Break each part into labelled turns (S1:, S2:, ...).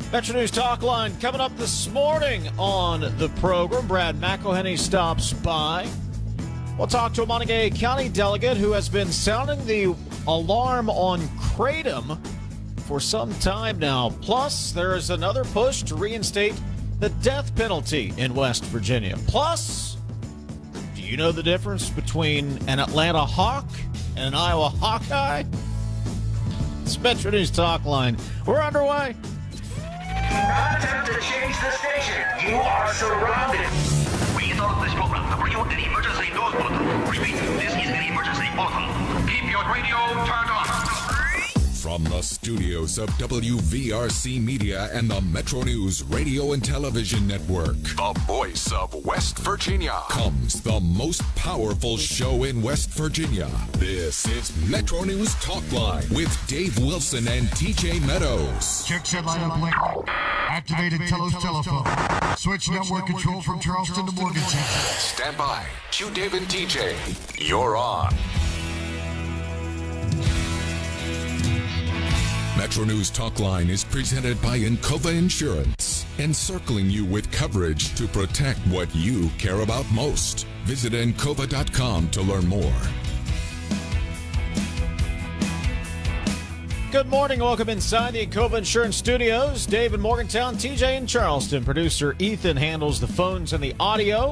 S1: Metro News Talk Line coming up this morning on the program. Brad McElhenney stops by. We'll talk to a Montague County delegate who has been sounding the alarm on Kratom for some time now. Plus, there is another push to reinstate the death penalty in West Virginia. Plus, do you know the difference between an Atlanta Hawk and an Iowa Hawkeye? It's Metro News Talk Line. We're underway.
S2: Do not attempt to change the station. You are surrounded.
S3: We interrupt this program to bring you an emergency news bulletin. Repeat, this is an emergency bulletin. Keep your radio turned on.
S4: From the studios of WVRC Media and the Metro News Radio and Television Network, the voice of West Virginia, comes the most powerful show in West Virginia. This is Metro News Talk Line with Dave Wilson and TJ Meadows.
S5: Check set line up link. Activated Telos telephone. Switch network control from Charleston to Morgantown.
S4: Stand by. Q Dave and TJ. You're on. Metro News Talk Line is presented by Encova Insurance, encircling you with coverage to protect what you care about most. Visit Encova.com to learn more.
S1: Good morning. Welcome inside the Encova Insurance Studios. Dave in Morgantown, TJ in Charleston. Producer Ethan handles the phones and the audio.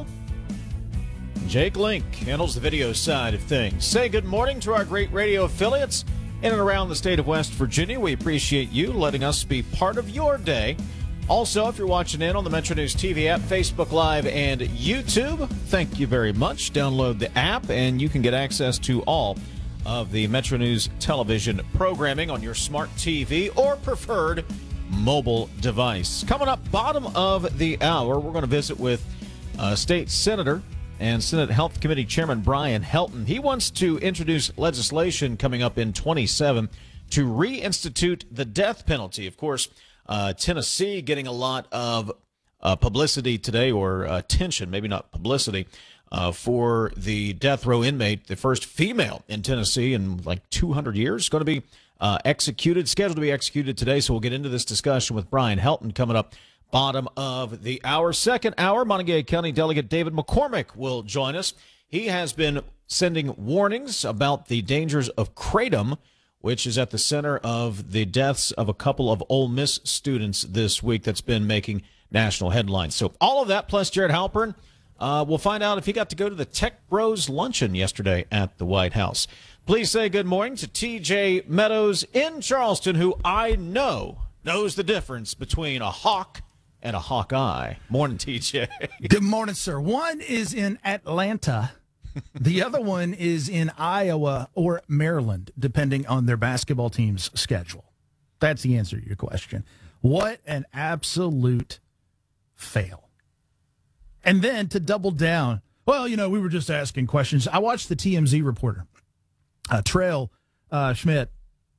S1: Jake Link handles the video side of things. Say good morning to our great radio affiliates in and around the state of West Virginia. We appreciate you letting us be part of your day. Also, if you're watching in on the Metro News TV app, Facebook Live, and YouTube, thank you very much. Download the app, and you can get access to all of the Metro News television programming on your smart TV or preferred mobile device. Coming up, bottom of the hour, we're going to visit with State Senator and Senate Health Committee Chairman Brian Helton. He wants to introduce legislation coming up in 27 to reinstitute the death penalty. Of course, Tennessee getting a lot of publicity today, or attention, maybe not publicity, for the death row inmate, the first female in Tennessee in like 200 years, going to be scheduled to be executed today. So we'll get into this discussion with Brian Helton coming up. Bottom of the hour. Second hour, Montague County Delegate David McCormick will join us. He has been sending warnings about the dangers of Kratom, which is at the center of the deaths of a couple of Ole Miss students this week that's been making national headlines. So all of that, plus Jared Halpern. We'll find out if he got to go to the Tech Bros luncheon yesterday at the White House. Please say good morning to TJ Meadows in Charleston, who I know knows the difference between a hawk and a Hawkeye. Morning, TJ.
S6: Good morning, sir. One is in Atlanta. The other one is in Iowa or Maryland, depending on their basketball team's schedule. That's the answer to your question. What an absolute fail. And then to double down, well, we were just asking questions. I watched the TMZ reporter, trail Schmidt,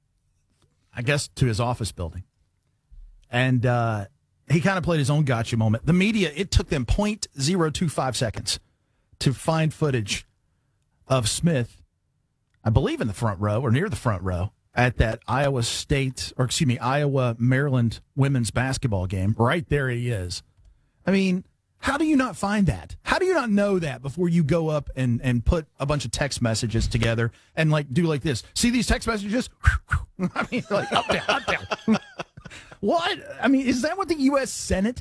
S6: I guess, to his office building. And he kind of played his own gotcha moment. The media, it took them 0.025 seconds to find footage of Smith, I believe in the front row or near the front row, at that Iowa Maryland women's basketball game. Right there he is. I mean, how do you not find that? How do you not know that before you go up and put a bunch of text messages together and do like this? See these text messages? I mean, up, down. What? I mean, is that what the U.S. Senate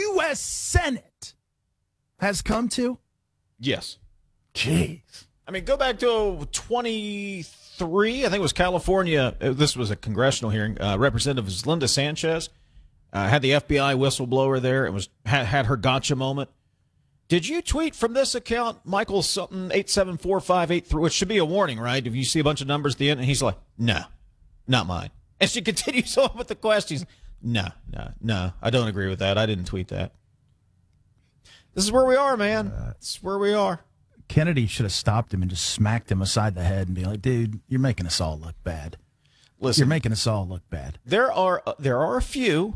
S6: has come to?
S1: Yes.
S6: Jeez.
S1: I mean, go back to 23, I think it was California. This was a congressional hearing. Representative Linda Sanchez had the FBI whistleblower there and had her gotcha moment. Did you tweet from this account, Michael something 874583, which should be a warning, right? If you see a bunch of numbers at the end, and he's like, no, not mine. And she continues on with the questions. No, I don't agree with that. I didn't tweet that. This is where we are, man. This is where we are.
S6: Kennedy should have stopped him and just smacked him aside the head and be like, dude, you're making us all look bad.
S1: Listen,
S6: you're making us all look bad.
S1: There are a few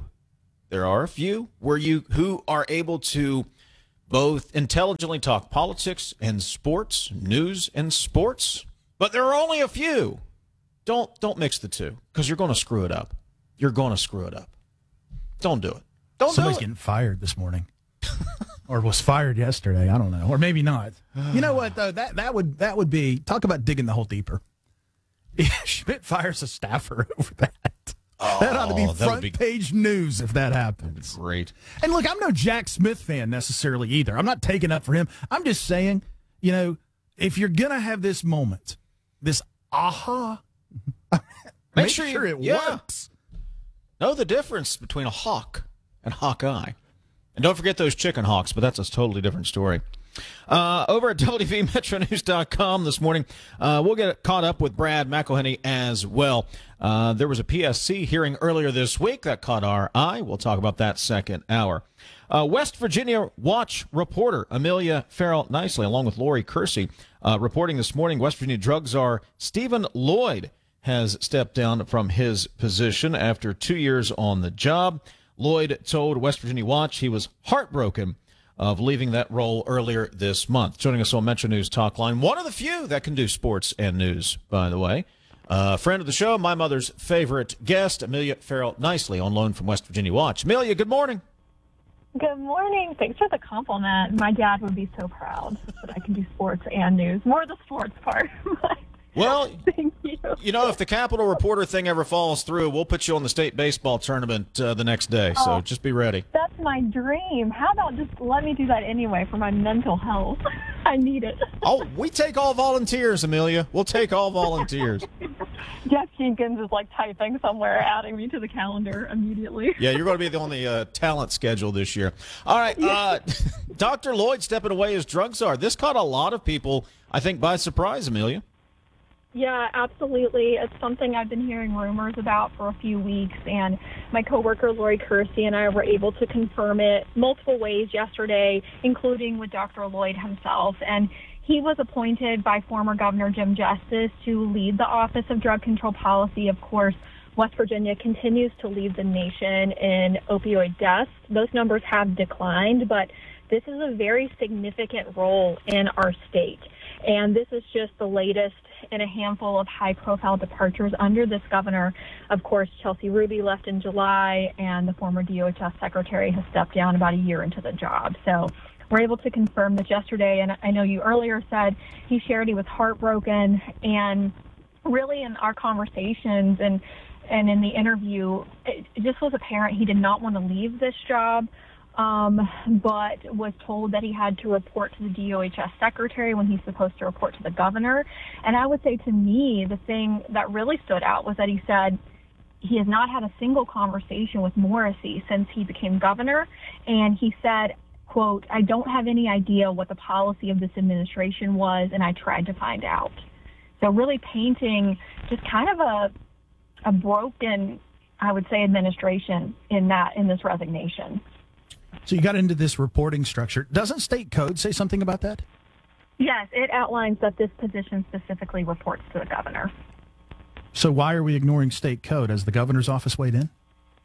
S1: who are able to both intelligently talk politics and sports, news and sports, but there are only a few. Don't mix the two, because you're going to screw it up. You're going to screw it up. Don't do it. Don't
S6: Somebody's
S1: do it.
S6: getting fired this morning. Or was fired yesterday. I don't know. Or maybe not. You know what, though? That would be, talk about digging the hole deeper. Schmidt fires a staffer over that. That ought to be front page news if that happens.
S1: Great.
S6: And look, I'm no Jack Smith fan necessarily either. I'm not taking up for him. I'm just saying, if you're going to have this moment, this aha, make sure it works.
S1: Know the difference between a hawk and Hawkeye. And don't forget those chicken hawks, but that's a totally different story. Over at WVMetroNews.com this morning, we'll get caught up with Brad McElhenney as well. There was a PSC hearing earlier this week that caught our eye. We'll talk about that second hour. West Virginia Watch reporter Amelia Farrell Nicely, along with Lori Kersey, reporting this morning West Virginia drug czar Stephen Lloyd has stepped down from his position after 2 years on the job. Lloyd told West Virginia Watch he was heartbroken of leaving that role earlier this month. Joining us on Metro News Talk Line, one of the few that can do sports and news, by the way. Friend of the show, my mother's favorite guest, Amelia Farrell Nicely, on loan from West Virginia Watch. Amelia, good morning.
S7: Good morning. Thanks for the compliment. My dad would be so proud that I can do sports and news. More the sports part.
S1: Well,
S7: thank you.
S1: If the Capitol Reporter thing ever falls through, we'll put you on the state baseball tournament the next day. So just be ready.
S7: That's my dream. How about just let me do that anyway for my mental health? I need it.
S1: Oh, we take all volunteers, Amelia. We'll take all volunteers.
S7: Jeff Jenkins is typing somewhere, adding me to the calendar immediately.
S1: Yeah, you're going to be on the talent schedule this year. All right, Dr. Lloyd stepping away as drug czar. This caught a lot of people, I think, by surprise, Amelia.
S7: Yeah, absolutely. It's something I've been hearing rumors about for a few weeks, and my coworker Lori Kersey and I were able to confirm it multiple ways yesterday, including with Dr. Lloyd himself. And he was appointed by former Governor Jim Justice to lead the Office of Drug Control Policy. Of course, West Virginia continues to lead the nation in opioid deaths. Those numbers have declined, but this is a very significant role in our state. And this is just the latest in a handful of high-profile departures under this governor. Of course, Chelsea Ruby left in July, and the former DOHS secretary has stepped down about a year into the job. So we're able to confirm this yesterday, and I know you earlier said he shared he was heartbroken, and really in our conversations and in the interview, it just was apparent he did not want to leave this job. But was told that he had to report to the DOHS secretary when he's supposed to report to the governor. And I would say to me, the thing that really stood out was that he said he has not had a single conversation with Morrissey since he became governor. And he said, quote, "I don't have any idea what the policy of this administration was, and I tried to find out." So really painting just kind of a broken, I would say, administration in this resignation.
S6: So you got into this reporting structure. Doesn't state code say something about that?
S7: Yes, it outlines that this position specifically reports to the governor.
S6: So why are we ignoring state code? Has the governor's office weighed in?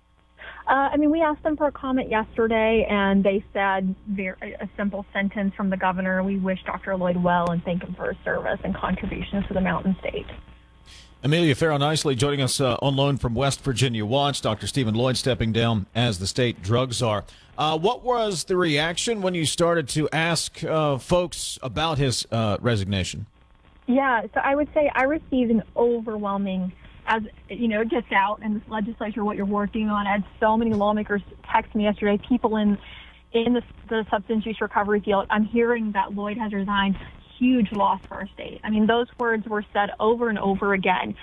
S7: We asked them for a comment yesterday, and they said a simple sentence from the governor: "We wish Dr. Lloyd well and thank him for his service and contributions to the Mountain State."
S1: Amelia Farrell Nicely joining us on loan from West Virginia Watch. Dr. Stephen Lloyd stepping down as the state drug czar. What was the reaction when you started to ask folks about his resignation?
S7: Yeah, so I would say I received an overwhelming, as it gets out in this legislature what you're working on. I had so many lawmakers text me yesterday, people in the substance use recovery field. I'm hearing that Lloyd has resigned. Huge loss for our state. Those words were said over and over again.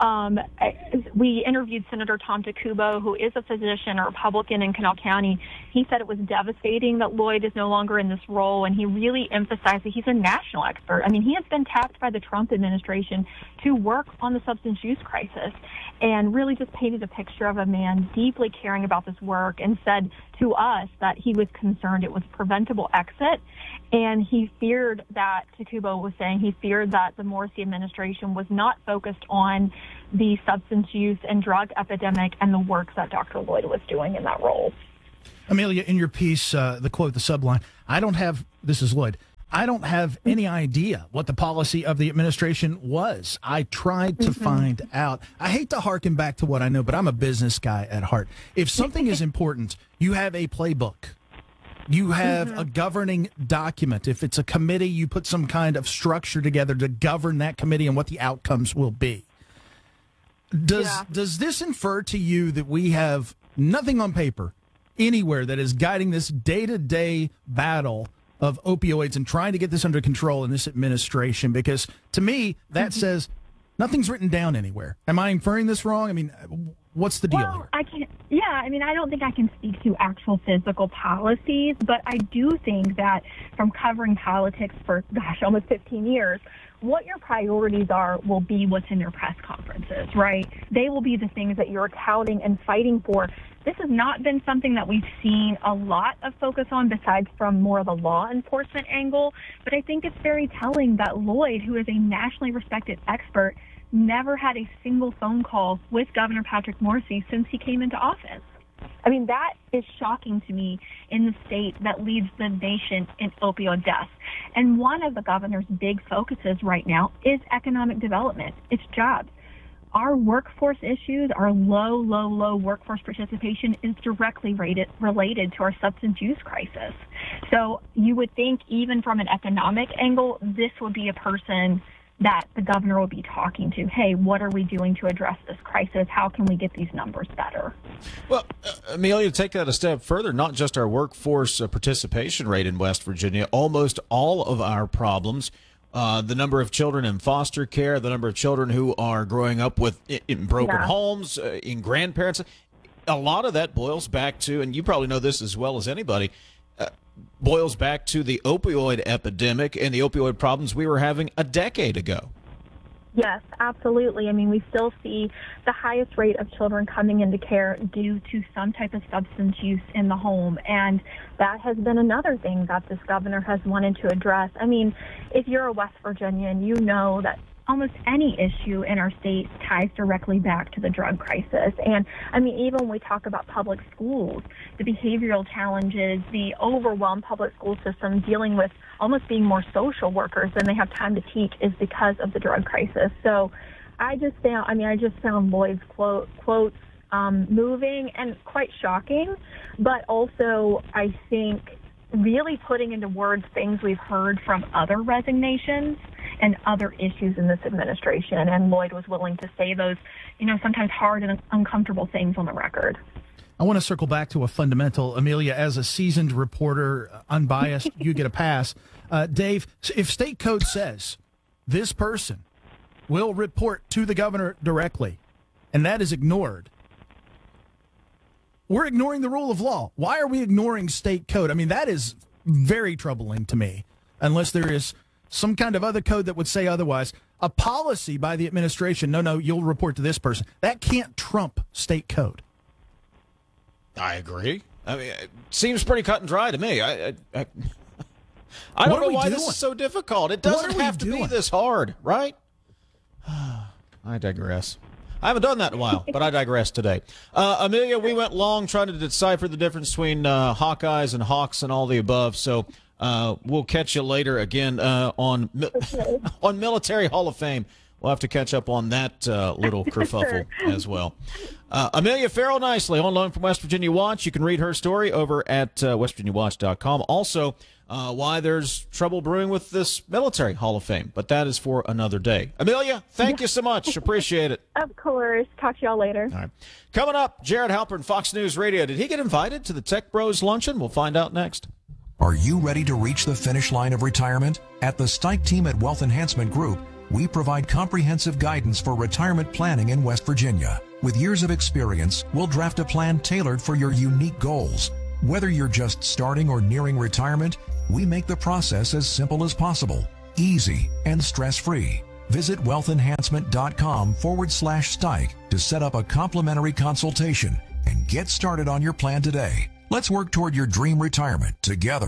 S7: We interviewed Senator Tom Takubo, who is a physician, a Republican in Kanawha County. He said it was devastating that Lloyd is no longer in this role, and he really emphasized that he's a national expert. He has been tapped by the Trump administration to work on the substance use crisis, and really just painted a picture of a man deeply caring about this work, and said to us that he was concerned it was a preventable exit, and he feared that, Takubo was saying, he feared that the Morrissey administration was not focused on the substance use and drug epidemic and the work that Dr. Lloyd was doing in that role.
S6: Amelia, in your piece, the quote, the subline, this is Lloyd, I don't have any idea what the policy of the administration was. I tried to find out. I hate to harken back to what I know, but I'm a business guy at heart. If something is important, you have a playbook. You have a governing document. If it's a committee, you put some kind of structure together to govern that committee and what the outcomes will be. Does this infer to you that we have nothing on paper anywhere that is guiding this day-to-day battle of opioids and trying to get this under control in this administration? Because to me, that says nothing's written down anywhere. Am I inferring this wrong? I mean, what's the deal here?
S7: I don't think I can speak to actual physical policies, but I do think that from covering politics for, almost 15 years, what your priorities are will be what's in your press conferences, right? They will be the things that you're touting and fighting for. This has not been something that we've seen a lot of focus on besides from more of a law enforcement angle. But I think it's very telling that Lloyd, who is a nationally respected expert, never had a single phone call with Governor Patrick Morrisey since he came into office. I mean, that is shocking to me in the state that leads the nation in opioid deaths. And one of the governor's big focuses right now is economic development. It's jobs. Our workforce issues, our low workforce participation is directly related to our substance use crisis. So you would think even from an economic angle, this would be a person that the governor will be talking to. Hey, what are we doing to address this crisis? How can we get these numbers better?
S1: Well, Amelia, take that a step further, not just our workforce participation rate in West Virginia, almost all of our problems, the number of children in foster care, the number of children who are growing up with in broken homes, in grandparents, a lot of that boils back to, and you probably know this as well as anybody, boils back to the opioid epidemic and the opioid problems we were having a decade ago.
S7: Yes, absolutely. I mean, we still see the highest rate of children coming into care due to some type of substance use in the home. And that has been another thing that this governor has wanted to address. I mean, if you're a West Virginian, you know that almost any issue in our state ties directly back to the drug crisis. And I mean, even when we talk about public schools, the behavioral challenges, the overwhelmed public school system dealing with almost being more social workers than they have time to teach is because of the drug crisis. So I just found Lloyd's quotes moving and quite shocking, but also I think really putting into words things we've heard from other resignations and other issues in this administration. And Lloyd was willing to say those, sometimes hard and uncomfortable things on the record.
S6: I want to circle back to a fundamental. Amelia, as a seasoned reporter, unbiased, you get a pass. Dave, if state code says this person will report to the governor directly, and that is ignored, we're ignoring the rule of law. Why are we ignoring state code? I mean, that is very troubling to me, unless there is some kind of other code that would say otherwise. A policy by the administration, no, you'll report to this person. That can't trump state code.
S1: I agree. I mean, it seems pretty cut and dry to me. I don't know why this is so difficult. It doesn't have to be this hard, right? I digress. I haven't done that in a while, but I digress today. Amelia, we went long trying to decipher the difference between Hawkeyes and Hawks and all the above, so we'll catch you later again on Military Hall of Fame. We'll have to catch up on that little kerfuffle as well. Amelia Farrell Nicely, on loan from West Virginia Watch. You can read her story over at westvirginiawatch.com. Also, why there's trouble brewing with this Military Hall of Fame, but that is for another day. Amelia, thank you so much. Appreciate it.
S7: Of course. Talk to y'all later.
S1: All right. Coming up, Jared Halpern, Fox News Radio. Did he get invited to the Tech Bros Luncheon? We'll find out next.
S8: Are you ready to reach the finish line of retirement? At the Stike team at Wealth Enhancement Group, we provide comprehensive guidance for retirement planning in West Virginia. With years of experience, we'll draft a plan tailored for your unique goals. Whether you're just starting or nearing retirement, we make the process as simple as possible, easy, and stress-free. Visit wealthenhancement.com/Stike to set up a complimentary consultation and get started on your plan today. Let's work toward your dream retirement together.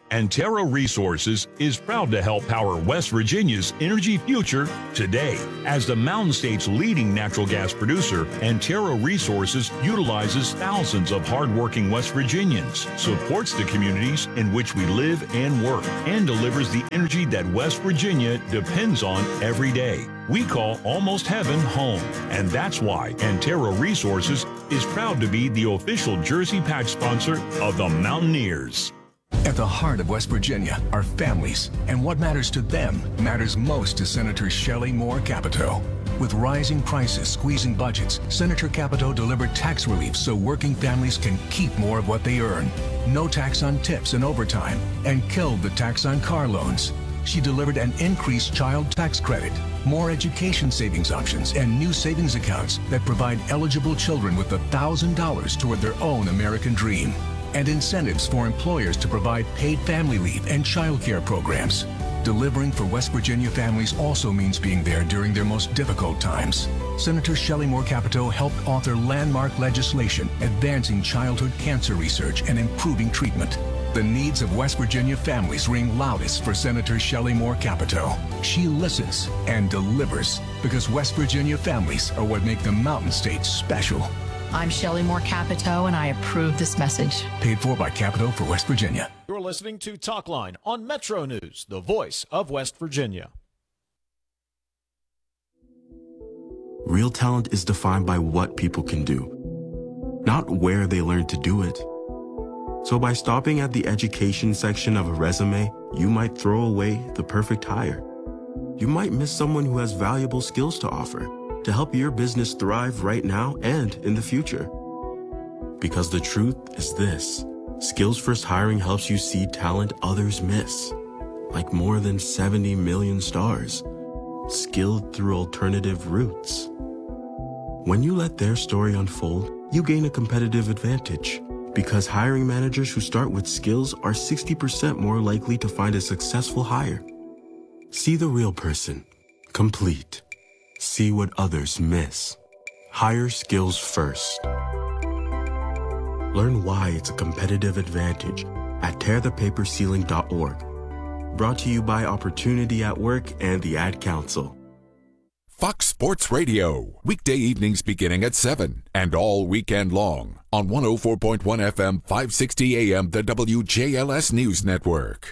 S9: Antero Resources is proud to help power West Virginia's energy future today. As the Mountain State's leading natural gas producer, Antero Resources utilizes thousands of hardworking West Virginians, supports the communities in which we live and work, and delivers the energy that West Virginia depends on every day. We call Almost Heaven home, and that's why Antero Resources is proud to be the official Jersey Patch sponsor of the Mountaineers.
S8: At the heart of West Virginia are families, and what matters to them matters most to Senator Shelley Moore Capito. With rising prices squeezing budgets, Senator Capito delivered tax relief so working families can keep more of what they earn. No tax on tips and overtime, and killed the tax on car loans. She delivered an increased child tax credit, more education savings options, and new savings accounts that provide eligible children with $1,000 toward their own American dream, and incentives for employers to provide paid family leave and child care programs. Delivering for West Virginia families also means being there during their most difficult times. Senator Shelley Moore Capito helped author landmark legislation advancing childhood cancer research and improving treatment. The needs of West Virginia families ring loudest for Senator Shelley Moore Capito. She listens and delivers because West Virginia families are what make the Mountain State special.
S10: I'm Shelley Moore Capito, and I approve this message.
S8: Paid for by Capito for West Virginia.
S1: You're listening to Talkline on Metro News, the voice of West Virginia.
S11: Real talent is defined by what people can do, not where they learn to do it. So by stopping at the education section of a resume, you might throw away the perfect hire. You might miss someone who has valuable skills to offer to help your business thrive right now and in the future. Because the truth is this: Skills First Hiring helps you see talent others miss, like more than 70 million stars, skilled through alternative routes. When you let their story unfold, you gain a competitive advantage, because hiring managers who start with skills are 60% more likely to find a successful hire. See the real person, complete. See what others miss. Hire skills first. Learn why it's a competitive advantage at tearthepaperceiling.org. Brought to you by Opportunity at Work and the Ad Council.
S4: Fox Sports Radio, weekday evenings beginning at 7 and all weekend long on 104.1 FM, 560 AM, the WJLS News Network.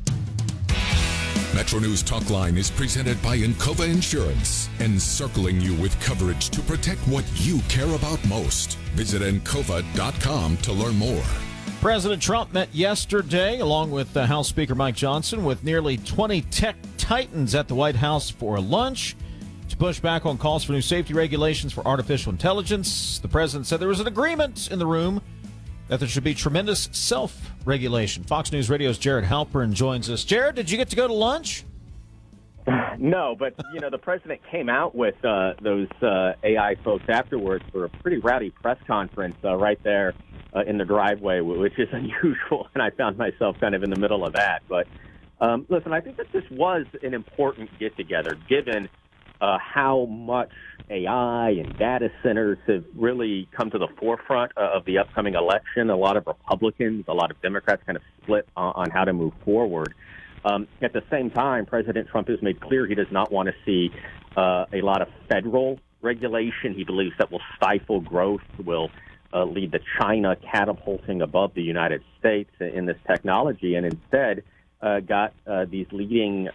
S4: Metro News Talkline is presented by Encova Insurance, encircling you with coverage to protect what you care about most. Visit Encova.com to learn more.
S1: President Trump met yesterday, along with House Speaker Mike Johnson, with nearly 20 tech titans at the White House for lunch to push back on calls for new safety regulations for artificial intelligence. The president said there was an agreement in the room that there should be tremendous self-regulation. Fox News Radio's Jared Halpern joins us. Jared, did you get to go to lunch?
S12: No, but, the president came out with those AI folks afterwards for a pretty rowdy press conference right there in the driveway, which is unusual, and I found myself kind of in the middle of that. But, listen, I think that this was an important get-together, given how much AI and data centers have really come to the forefront of the upcoming election. A lot of Republicans, a lot of Democrats kind of split on how to move forward. At the same time, President Trump has made clear he does not want to see a lot of federal regulation. He believes that will stifle growth, will lead to China catapulting above the United States in this technology, and instead got these leading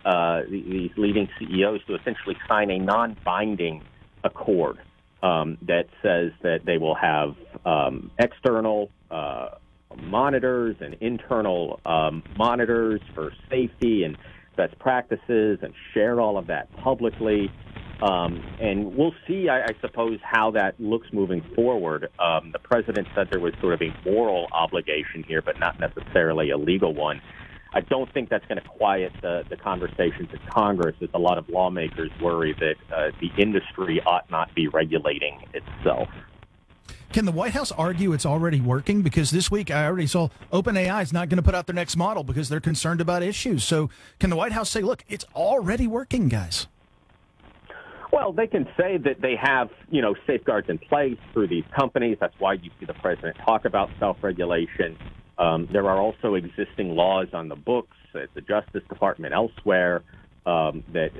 S12: CEOs to essentially sign a non-binding accord that says that they will have external monitors and internal monitors for safety and best practices, and share all of that publicly. And we'll see, I suppose, how that looks moving forward. The president said there was sort of a moral obligation here, but not necessarily a legal one. I don't think that's going to quiet the conversations in Congress, as a lot of lawmakers worry that the industry ought not be regulating itself.
S6: Can the White House argue it's already working? Because this week I already saw OpenAI is not going to put out their next model because they're concerned about issues. So can the White House say, look, it's already working, guys?
S12: Well, they can say that they have, safeguards in place through these companies. That's why you see the president talk about self-regulation. There are also existing laws on the books at the Justice Department elsewhere that,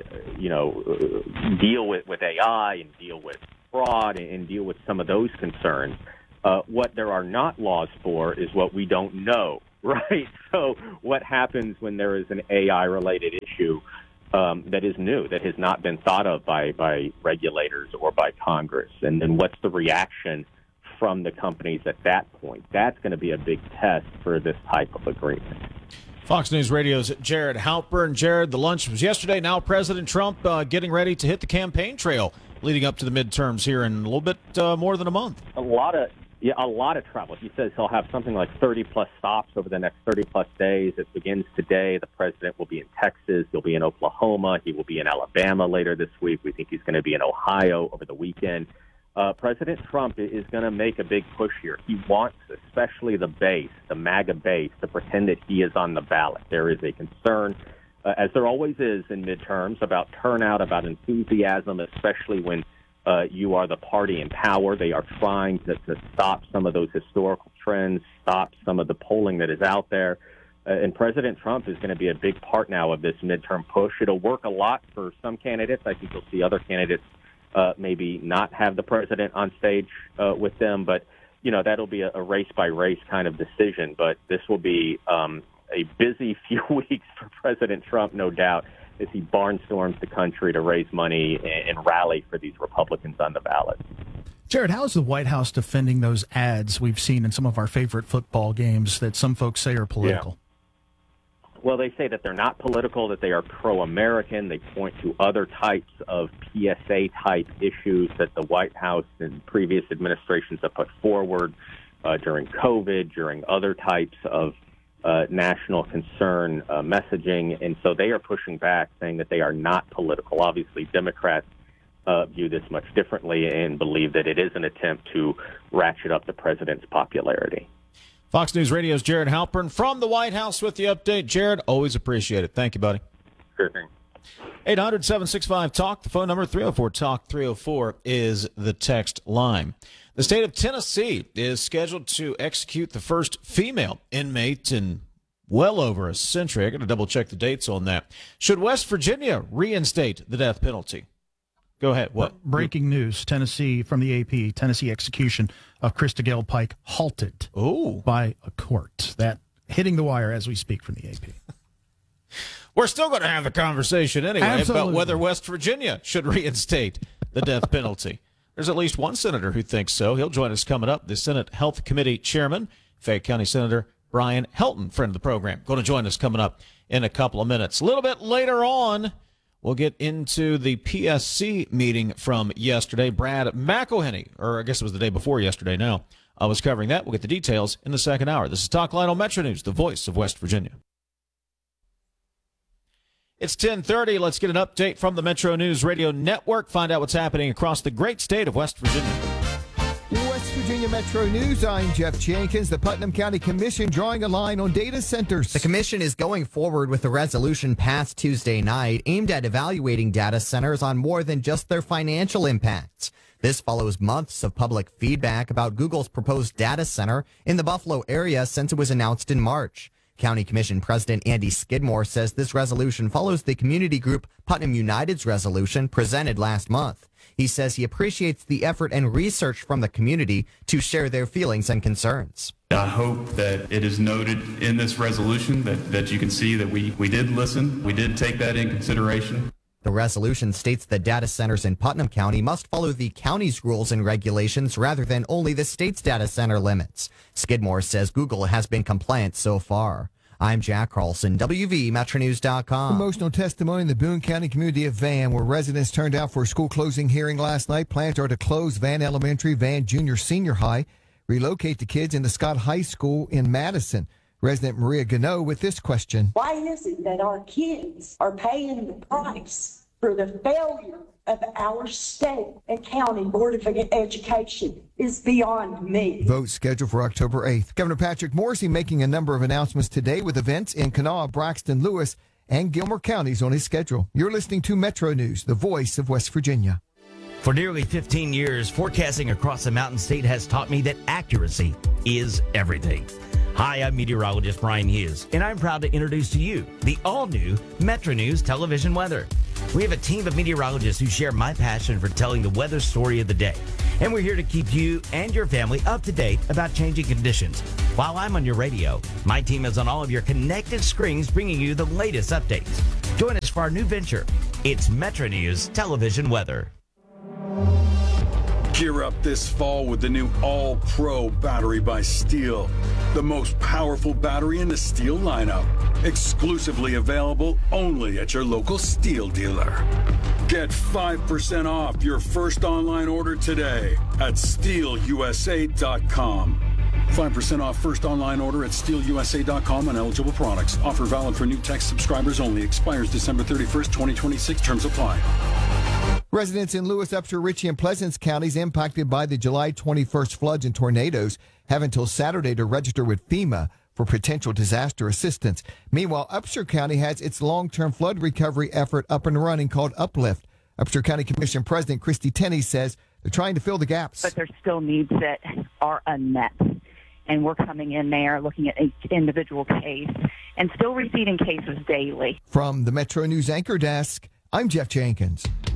S12: deal with AI and deal with fraud and deal with some of those concerns. What there are not laws for is what we don't know, right? So what happens when there is an AI-related issue that is new, that has not been thought of by regulators or by Congress? And then what's the reaction from the companies at that point? That's going to be a big test for this type of agreement.
S1: Fox News Radio's Jared Halpern. Jared, the lunch was yesterday. Now President Trump getting ready to hit the campaign trail leading up to the midterms here in a little bit more than a month.
S12: A lot of travel. He says he'll have something like 30-plus stops over the next 30-plus days. It begins today. The president will be in Texas. He'll be in Oklahoma. He will be in Alabama later this week. We think he's going to be in Ohio over the weekend. President Trump is going to make a big push here. He wants, especially the base, the MAGA base, to pretend that he is on the ballot. There is a concern, as there always is in midterms, about turnout, about enthusiasm, especially when you are the party in power. They are trying to stop some of those historical trends, stop some of the polling that is out there. And President Trump is going to be a big part now of this midterm push. It'll work a lot for some candidates. I think you'll see other candidates maybe not have the president on stage with them. But, that'll be a race-by-race kind of decision. But this will be a busy few weeks for President Trump, no doubt, as he barnstorms the country to raise money and rally for these Republicans on the ballot.
S6: Jared, how is the White House defending those ads we've seen in some of our favorite football games that some folks say are political?
S12: Yeah. Well, they say that they're not political, that they are pro-American. They point to other types of PSA-type issues that the White House and previous administrations have put forward during COVID, during other types of national concern messaging. And so they are pushing back, saying that they are not political. Obviously, Democrats view this much differently and believe that it is an attempt to ratchet up the president's popularity.
S1: Fox News Radio's Jared Halpern from the White House with the update. Jared, always appreciate it. Thank you, buddy.
S12: Sure thing.
S1: 800-765-TALK. The phone number 304-TALK. 304 is the text line. The state of Tennessee is scheduled to execute the first female inmate in well over a century. I got to double check the dates on that. Should West Virginia reinstate the death penalty? Go ahead. What?
S6: Breaking news. Tennessee, from the AP, Tennessee execution of Christabel Pike halted by a court. That hitting the wire as we speak from the AP.
S1: We're still going to have a conversation anyway about whether West Virginia should reinstate the death penalty. There's at least one senator who thinks so. He'll join us coming up. The Senate Health Committee Chairman, Fayette County Senator Brian Helton, friend of the program, going to join us coming up in a couple of minutes. A little bit later on, we'll get into the PSC meeting from yesterday. Brad McElhenney, or I guess it was the day before yesterday now, was covering that. We'll get the details in the second hour. This is Talk Line on Metro News, the voice of West Virginia. It's 10:30. Let's get an update from the Metro News Radio Network. Find out what's happening across the great state of West Virginia.
S13: West Virginia Metro News, I'm Jeff Jenkins. The Putnam County Commission drawing a line on data centers.
S14: The commission is going forward with a resolution passed Tuesday night aimed at evaluating data centers on more than just their financial impacts. This follows months of public feedback about Google's proposed data center in the Buffalo area since it was announced in March. County Commission President Andy Skidmore says this resolution follows the community group Putnam United's resolution presented last month. He says he appreciates the effort and research from the community to share their feelings and concerns.
S15: I hope that it is noted in this resolution that you can see that we did listen. We did take that in consideration.
S14: The resolution states that data centers in Putnam County must follow the county's rules and regulations rather than only the state's data center limits. Skidmore says Google has been compliant so far. I'm Jack Carlson, WVMetroNews.com.
S13: Emotional testimony in the Boone County community of Van, where residents turned out for a school closing hearing last night. Plans are to close Van Elementary, Van Junior Senior High, relocate the kids into Scott High School in Madison. Resident Maria Gano with this question.
S16: Why is it that our kids are paying the price for the failure of our state and county Board of Education is beyond me.
S13: Vote scheduled for October 8th. Governor Patrick Morrisey making a number of announcements today with events in Kanawha, Braxton, Lewis, and Gilmer counties on his schedule. You're listening to Metro News, the voice of West Virginia.
S17: For nearly 15 years, forecasting across the Mountain State has taught me that accuracy is everything. Hi, I'm meteorologist Brian Hughes, and I'm proud to introduce to you the all-new Metro News television weather. We have a team of meteorologists who share my passion for telling the weather story of the day. And we're here to keep you and your family up to date about changing conditions. While I'm on your radio, my team is on all of your connected screens bringing you the latest updates. Join us for our new venture. It's Metro News television weather.
S18: Gear up this fall with the new All-Pro battery by Steel. The most powerful battery in the Steel lineup. Exclusively available only at your local Steel dealer. Get 5% off your first online order today at SteelUSA.com. 5% off first online order at SteelUSA.com on eligible products. Offer valid for new tech subscribers only. Expires December 31st, 2026. Terms apply.
S13: Residents in Lewis, Upshur, Ritchie, and Pleasants counties impacted by the July 21st floods and tornadoes have until Saturday to register with FEMA for potential disaster assistance. Meanwhile, Upshur County has its long-term flood recovery effort up and running called Uplift. Upshur County Commission President Christy Tenney says they're trying to fill the gaps.
S19: But there's still needs that are unmet. And we're coming in there, looking at each individual case, and still receiving cases daily.
S13: From the Metro News Anchor Desk, I'm Jeff Jenkins.